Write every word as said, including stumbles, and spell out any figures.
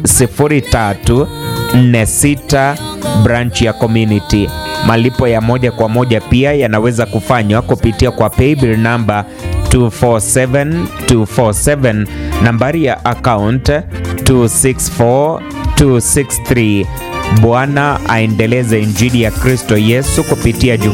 sifuri tatu nne sita branch ya community. Malipo ya moja kwa moja pia yanaweza kufanywa kupitia kwa paybill number two four seven two four seven, nambari ya account two six four two six three. Bwana aendeleze injili ya Kristo Yesu kupitia